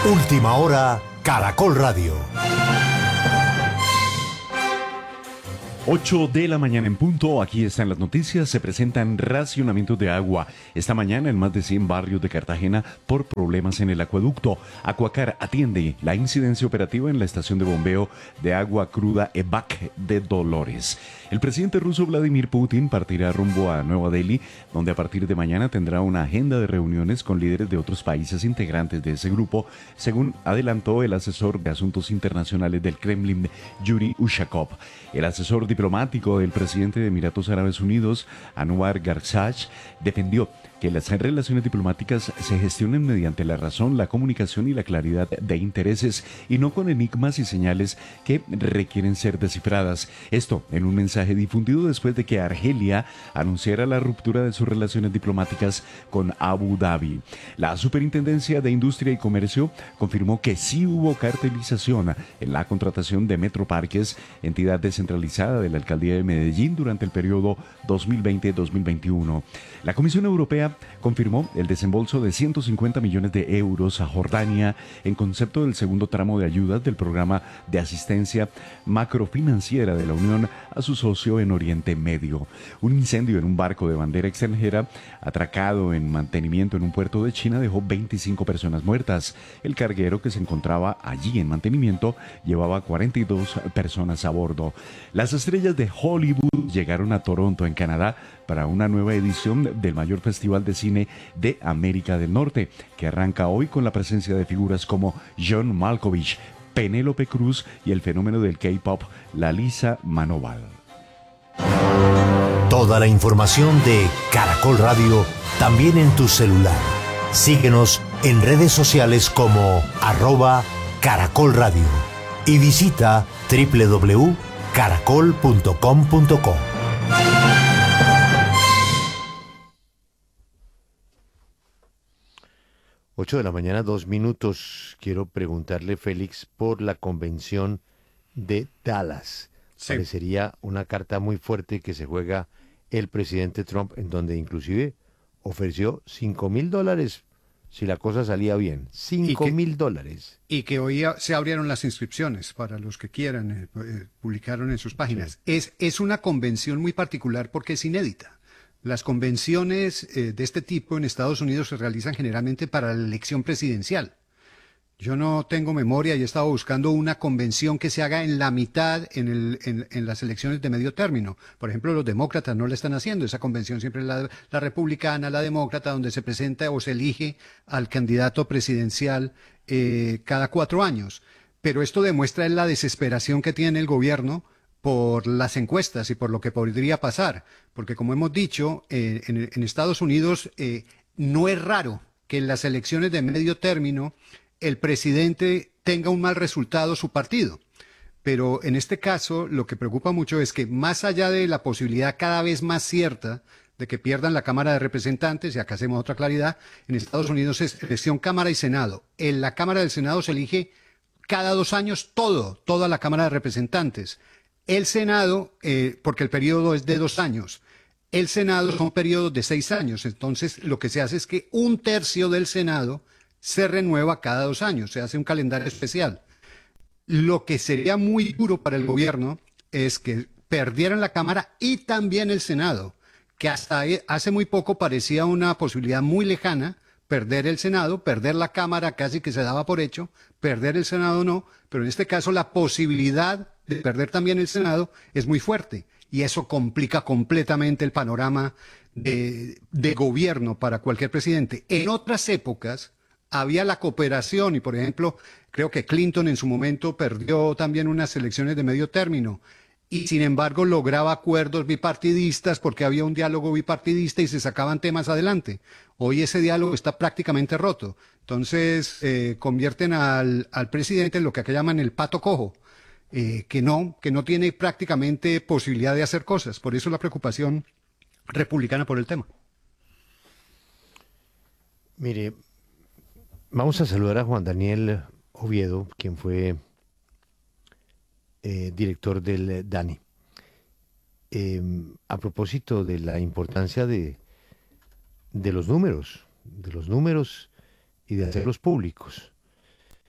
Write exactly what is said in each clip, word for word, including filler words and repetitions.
Última hora, Caracol Radio. ocho de la mañana en punto, aquí están las noticias. Se presentan racionamientos de agua esta mañana en más de cien barrios de Cartagena por problemas en el acueducto. Acuacar atiende la incidencia operativa en la estación de bombeo de agua cruda E B A C de Dolores. El presidente ruso Vladimir Putin partirá rumbo a Nueva Delhi, donde a partir de mañana tendrá una agenda de reuniones con líderes de otros países integrantes de ese grupo, según adelantó el asesor de Asuntos Internacionales del Kremlin, Yuri Ushakov. El asesor diplomático del presidente de Emiratos Árabes Unidos, Anwar Gargash, defendió que las relaciones diplomáticas se gestionen mediante la razón, la comunicación y la claridad de intereses y no con enigmas y señales que requieren ser descifradas. Esto en un mensaje difundido después de que Argelia anunciara la ruptura de sus relaciones diplomáticas con Abu Dhabi. La Superintendencia de Industria y Comercio confirmó que sí hubo cartelización en la contratación de Metroparques, entidad descentralizada de la Alcaldía de Medellín durante el periodo dos mil veinte a dos mil veintiuno. La Comisión Europea confirmó el desembolso de ciento cincuenta millones de euros a Jordania en concepto del segundo tramo de ayudas del programa de asistencia macrofinanciera de la Unión a su socio en Oriente Medio. Un incendio en un barco de bandera extranjera atracado en mantenimiento en un puerto de China dejó veinticinco personas muertas. El carguero que se encontraba allí en mantenimiento llevaba cuarenta y dos personas a bordo. Las estrellas de Hollywood llegaron a Toronto, en Canadá, para una nueva edición del mayor festival de cine de América del Norte, que arranca hoy con la presencia de figuras como John Malkovich, Penélope Cruz y el fenómeno del K-pop, Lalisa Manoval. Toda la información de Caracol Radio también en tu celular. Síguenos en redes sociales como arroba Caracol Radio y visita doble u doble u doble u punto caracol punto com punto co. Ocho de la mañana, dos minutos. Quiero preguntarle, Félix, por la convención de Dallas. Sí. Parecería una carta muy fuerte que se juega el presidente Trump, en donde inclusive ofreció cinco mil dólares si la cosa salía bien. Cinco mil dólares. Y que hoy se abrieron las inscripciones para los que quieran, eh, eh, publicaron en sus páginas. Sí. Es, es una convención muy particular porque es inédita. Las convenciones eh, de este tipo en Estados Unidos se realizan generalmente para la elección presidencial. Yo no tengo memoria y he estado buscando una convención que se haga en la mitad en, el, en, en las elecciones de medio término. Por ejemplo, los demócratas no la están haciendo. Esa convención siempre es la, la republicana, la demócrata, donde se presenta o se elige al candidato presidencial eh, cada cuatro años. Pero esto demuestra la desesperación que tiene el gobierno por las encuestas y por lo que podría pasar. Porque como hemos dicho, eh, en, en Estados Unidos eh, no es raro que en las elecciones de medio término el presidente tenga un mal resultado su partido. Pero en este caso lo que preocupa mucho es que más allá de la posibilidad cada vez más cierta de que pierdan la Cámara de Representantes, y acá hacemos otra claridad, en Estados Unidos es elección Cámara y Senado. En la Cámara del Senado se elige cada dos años todo, toda la Cámara de Representantes. El Senado, eh, porque el periodo es de dos años. El Senado son periodos de seis años. Entonces lo que se hace es que un tercio del Senado se renueva cada dos años, se hace un calendario especial. Lo que sería muy duro para el gobierno es que perdieran la Cámara y también el Senado, que hasta hace muy poco parecía una posibilidad muy lejana, perder el Senado, perder la Cámara casi que se daba por hecho, perder el Senado no, pero en este caso la posibilidad de perder también el Senado es muy fuerte y eso complica completamente el panorama de, de gobierno para cualquier presidente. En otras épocas había la cooperación y, por ejemplo, creo que Clinton en su momento perdió también unas elecciones de medio término y, sin embargo, lograba acuerdos bipartidistas porque había un diálogo bipartidista y se sacaban temas adelante. Hoy ese diálogo está prácticamente roto. Entonces, eh, convierten al, al presidente en lo que acá llaman el pato cojo, eh, que no, que no tiene prácticamente posibilidad de hacer cosas. Por eso la preocupación republicana por el tema. Mire, vamos a saludar a Juan Daniel Oviedo, quien fue eh, director del DANI. Eh, a propósito de la importancia de, de los números, de los números y de hacerlos públicos.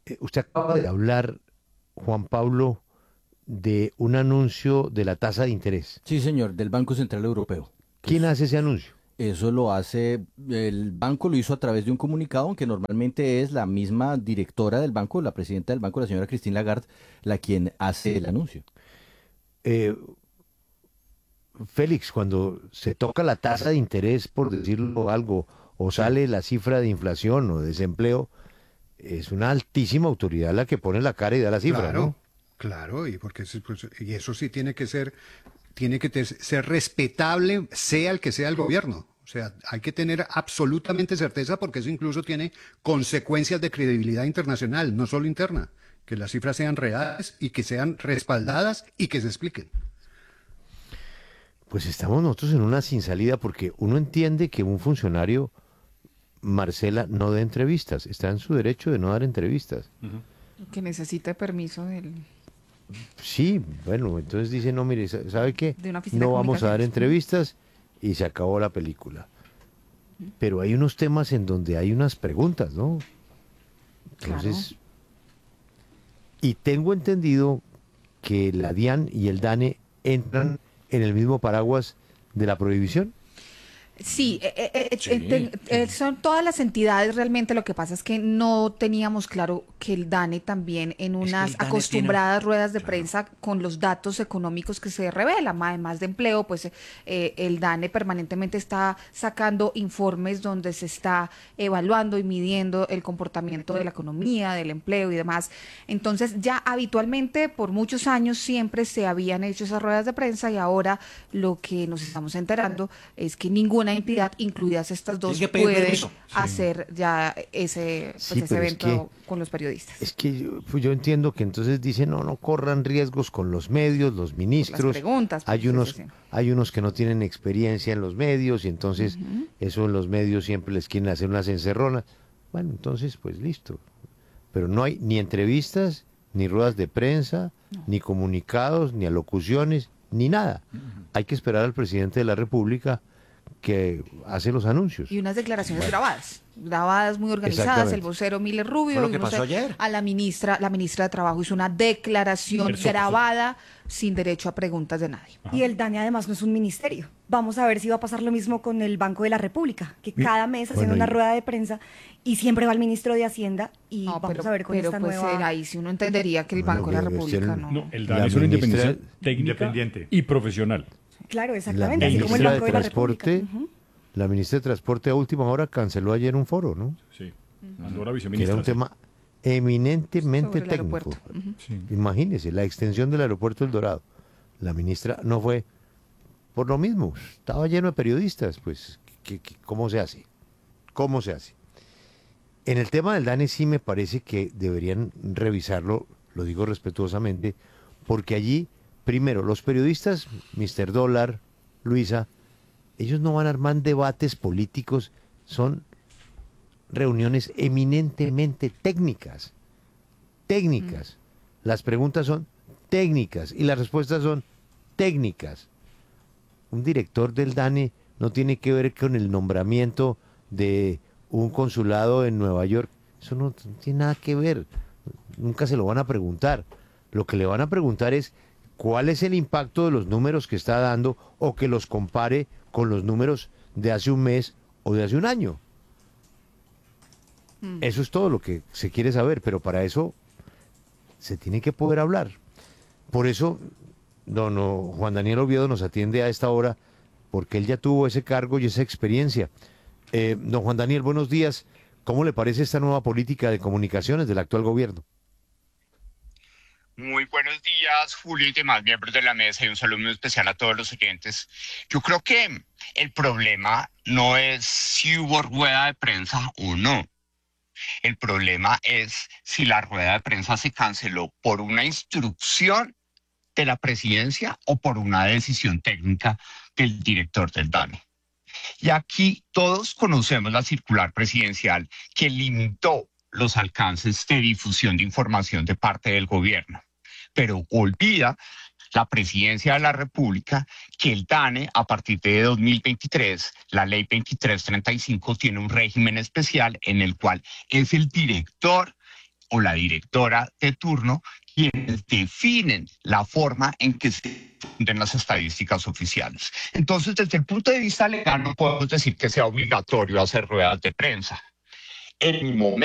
Eh, usted acaba de hablar, Juan Pablo, de un anuncio de la tasa de interés. Sí, señor, del Banco Central Europeo. ¿Quién hace ese anuncio? Eso lo hace, el banco lo hizo a través de un comunicado, aunque normalmente es la misma directora del banco, la presidenta del banco, la señora Christine Lagarde, la quien hace el anuncio. Eh, Félix, cuando se toca la tasa de interés, por decirlo algo, o sale la cifra de inflación o desempleo, es una altísima autoridad la que pone la cara y da la cifra, Claro, ¿no? claro, y porque eso, pues, y eso sí tiene que ser, tiene que te- ser respetable, sea el que sea el gobierno. O sea, hay que tener absolutamente certeza porque eso incluso tiene consecuencias de credibilidad internacional, no solo interna. Que las cifras sean reales y que sean respaldadas y que se expliquen. Pues estamos nosotros en una sin salida porque uno entiende que un funcionario, Marcela, no dé entrevistas. Está en su derecho de no dar entrevistas. Que necesite permiso del... Sí, bueno, entonces dice, no, mire, sa- ¿sabe qué? De una oficina No de vamos a dar comunicaciones. entrevistas y se acabó la película. Pero hay unos temas en donde hay unas preguntas, ¿no? Entonces, y tengo entendido que la DIAN y el DANE entran en el mismo paraguas de la prohibición. Sí, eh, eh, eh, Sí, eh, eh, sí. son todas las entidades realmente. Lo que pasa es que no teníamos claro que el DANE también en unas DANE acostumbradas ruedas de prensa con los datos económicos que se revelan, además de empleo, pues eh, el DANE permanentemente está sacando informes donde se está evaluando y midiendo el comportamiento de la economía, del empleo y demás. Entonces ya habitualmente por muchos años siempre se habían hecho esas ruedas de prensa y ahora lo que nos estamos enterando es que ninguna entidad, incluidas estas dos, Tiene que pedir puede permiso. hacer ya ese, pues, Sí, ese pero es evento que- con los periodistas. Es que yo, pues yo entiendo que entonces dicen, no, no corran riesgos con los medios, los ministros. preguntas, pues, hay sí, unos, sí, sí. hay unos que no tienen experiencia en los medios y entonces eso en los medios siempre les quieren hacer unas encerronas. Bueno, entonces pues listo. Pero no hay ni entrevistas, ni ruedas de prensa, ni comunicados, ni alocuciones, ni nada. Hay que esperar al presidente de la República que hace los anuncios. Y unas declaraciones grabadas, grabadas muy organizadas, Exactamente. el vocero Miller Rubio, Fue lo y que no sé, pasó ayer. a la ministra, la ministra de Trabajo hizo una declaración grabada sin derecho a preguntas de nadie. Y el DANE además no es un ministerio. Vamos a ver si va a pasar lo mismo con el Banco de la República, que cada mes hacen Bueno, una y- rueda de prensa y siempre va el ministro de Hacienda y No, vamos pero, a ver con pero esta pues nueva... eh, ahí sí uno entendería que el Bueno, Banco de la pero República tienen- no. No, el La DANE es una ministra- independencia técnica Independiente. y profesional. Claro, La exactamente, así como el ministra de Banco de la Transporte, República. Ujú. la ministra de Transporte a última hora canceló ayer un foro, ¿no? Sí. Mandó la Que era viceministra. un tema eminentemente Sobre el técnico. aeropuerto. Ujú. Sí. Imagínese, la extensión del aeropuerto El Dorado. La ministra no fue por lo mismo, estaba lleno de periodistas, pues, ¿qué- qué- ¿cómo se hace? ¿Cómo se hace? En el tema del DANE sí me parece que deberían revisarlo, lo digo respetuosamente, porque allí, primero, los periodistas, mister Dólar, Luisa, ellos no van a armar debates políticos, son reuniones eminentemente técnicas, técnicas. Las preguntas son técnicas y las respuestas son técnicas. Un director del DANE no tiene que ver con el nombramiento de un consulado en Nueva York. Eso no, no tiene nada que ver. Nunca se lo van a preguntar. Lo que le van a preguntar es cuál es el impacto de los números que está dando o que los compare con los números de hace un mes o de hace un año. Eso es todo lo que se quiere saber, pero para eso se tiene que poder hablar. Por eso, don o, Juan Daniel Oviedo nos atiende a esta hora, porque él ya tuvo ese cargo y esa experiencia. Eh, don Juan Daniel, buenos días. ¿Cómo le parece esta nueva política de comunicaciones del actual gobierno? Muy buenos días, Julio y demás miembros de la mesa, y un saludo muy especial a todos los oyentes. Yo creo que el problema no es si hubo rueda de prensa o no. El problema es si la rueda de prensa se canceló por una instrucción de la presidencia o por una decisión técnica del director del DANE. Y aquí todos conocemos la circular presidencial que limitó los alcances de difusión de información de parte del gobierno, pero olvida la presidencia de la República que el DANE a partir de dos mil veintitrés, la ley veintitrés treinta y cinco tiene un régimen especial en el cual es el director o la directora de turno quienes definen la forma en que se difunden las estadísticas oficiales. Entonces, desde el punto de vista legal, no podemos decir que sea obligatorio hacer ruedas de prensa. En mi momento